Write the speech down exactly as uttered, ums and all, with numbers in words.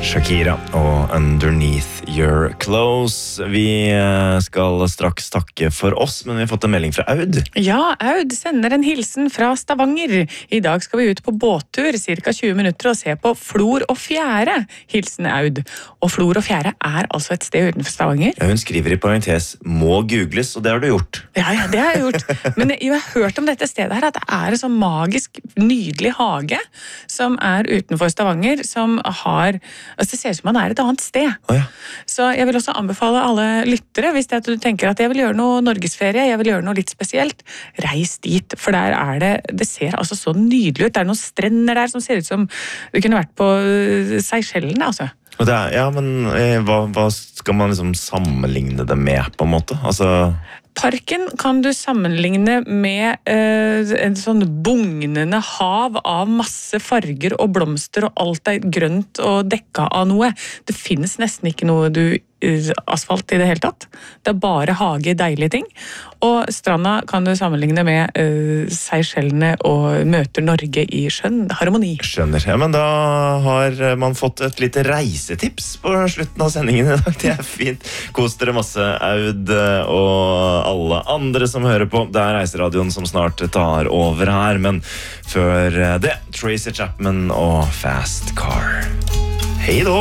Shakira og Underneath Your Clothes. Vi skal straks takke for oss, men vi har fått en melding fra Aud. Ja, Aud sender en hilsen fra Stavanger. I dag skal vi ut på båttur, cirka tjue minutter, og se på Flor og Fjære. Hilsen Aud. Og Flor og Fjære er altså et sted utenfor Stavanger. Ja, hun skriver i parentes, må googles, og det har du gjort. Ja, ja, det har jeg gjort. Men jeg har hørt om dette stedet her, at det er en sånn magisk, nydelig hage, som er utenfor Stavanger, som har... Altså, det ser ut som man er et annet sted. Oh, ja. Så jeg vil også anbefale alle lyttere, hvis det er at du tenker at jeg vil gjøre noe norgesferie, jeg vil gjøre noe litt spesielt, reis dit, for der er det, det ser altså så nydelig ut. Det er noen strender der som ser ut som det kunne vært på Seychellene, altså. Og det er, ja, men eh, hva, hva skal man liksom sammenligne det med, på en måte? Altså... Parken kan du sammenligne med eh, en sånn bugnende hav av masse farger og blomster, og alt er grønt og dekka av noe. Det finnes nesten ikke noe du asfalt i det hele tatt. Det er bare hage, deilige ting. Og stranda kan du sammenligne med uh, Seychellene og møter Norge i skjønn harmoni. Skjønner. Ja, men da har man fått et lite reisetips på slutten av sendingen i dag. Det er fint. Kos dere masse, Aud og alle andre som hører på. Det er Reiseradioen som snart tar over her, men før det, Tracy Chapman og Fast Car. Hei då!